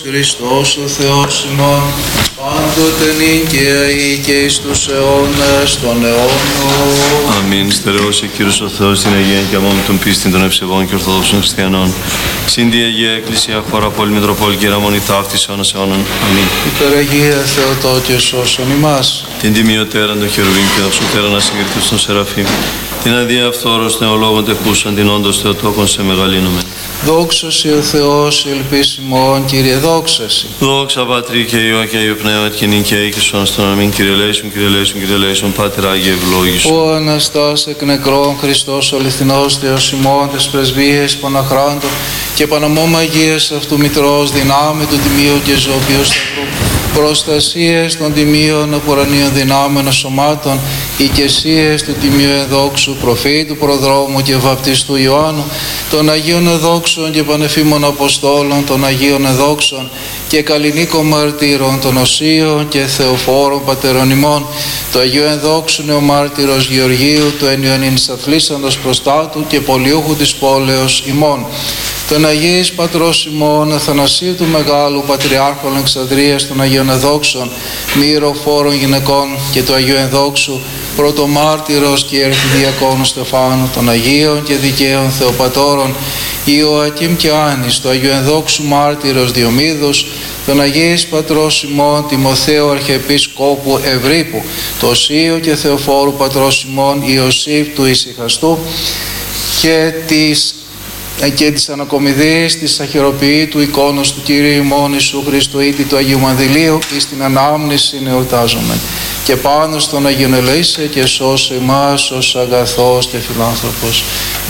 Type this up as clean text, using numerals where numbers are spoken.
Χριστός ο Θεός ημών, πάντοτε νικαία ή και εις τους αιώνας των αιώνων. Αμήν. Στερεώσει Κύριος ο Θεός την Αγία και αμόμη των πίστην των ευσεβών και ορθοδόξων χριστιανών. Συν τη Αγία Εκκλησία χώρα πόλη Μητροπόλη και Ραμονή ταύτης αιώνας αιώνων. Αμήν. Υπεραγία Θεοτόκε σώσον ημάς. Την τιμιωτέραν των χερουβίμ και δοξωτέραν ασυγκριτούς των Σεραφείμ. Την αδιαφθόρος νεολόγων τεκούσαν την όντως Θεοτόκον σε μεγαλύνομεν. Δόξασι ο Θεός, ελπίσιμον, Κύριε δόξασι. Δόξα Πατρί και Υιό και Υιό Πνεύμα και νυν και οίκης στον αμήν. Κύριε λέησον, Κύριε λέησον, Κύριε λέησον, Πάτερ Άγιε ευλόγησον. Ο Αναστάς εκ νεκρών Χριστός ο αληθινός Θεός ημών, τες πρεσβείες Παναχράντων και Παναμόμ Αγίας αυτού Μητρός, δυνάμει του Τιμίου και Ζωοποιού Σταυρού, προστασίες των τιμίων απορανίων δυνάμεων σωμάτων, οικεσίες του Τιμίου Εδόξου, προφήτου Προδρόμου και Βαπτιστού Ιωάννου, των Αγίων Εδόξων και Πανεφήμων Αποστόλων, των Αγίων Εδόξων και Καλλινίκων Μαρτύρων, των Οσίων και Θεοφόρων Πατερών ημών, του Αγίου Εδόξου Νεομάρτυρος Γεωργίου, του Ενιονίνης Αθλήσαντος Προστάτου και Πολιούχου της πόλεως ημών, των Αγίης Πατρός ημών, Αθανασίου του Μεγάλου Πατριάρχου Αλεξανδρίας, των Αγίων Εδόξων Μυροφόρων Γυναικών και του Αγίου Εδόξου Πρωτομάρτυρος και Αρχιδιακόνου Στεφάνου, των Αγίων και Δικαίων Θεοπατώρων Ιωακήμ και Άνης, του Αγίου Εδόξου Μάρτυρος Διομήδους, των Αγίης Πατρός ημών Τιμοθέου Αρχιεπίσκοπου Ευρύπου, του Οσίου και Θεοφόρου Πατρός ημών Ιωσήφ του Ησυχαστού και της ανακομιδής της αχαιροποιήτου εικόνος του Κυρίου ημών Ιησού Χριστού ήτη του Αγίου Μανδυλίου εις την ανάμνηση εορτάζομεν. Και πάνω στον Αγίον ελεήσε και σώσε εμάς ως αγαθός και φιλάνθρωπος.